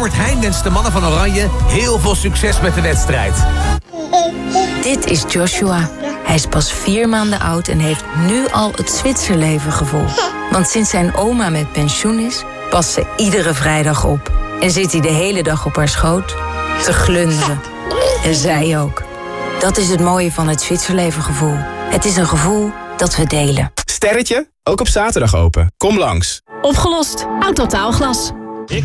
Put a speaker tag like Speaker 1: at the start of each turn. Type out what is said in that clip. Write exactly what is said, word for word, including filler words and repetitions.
Speaker 1: Albert Heijn wenst de mannen van Oranje heel veel succes met de wedstrijd.
Speaker 2: Dit is Joshua. Hij is pas vier maanden oud en heeft nu al het Zwitserleven gevoel. Want sinds zijn oma met pensioen is, past ze iedere vrijdag op. En zit hij de hele dag op haar schoot te glunderen. En zij ook. Dat is het mooie van het Zwitserleven gevoel. Het is een gevoel dat we delen.
Speaker 3: Sterretje, ook op zaterdag open. Kom langs.
Speaker 4: Opgelost. Autotaalglas.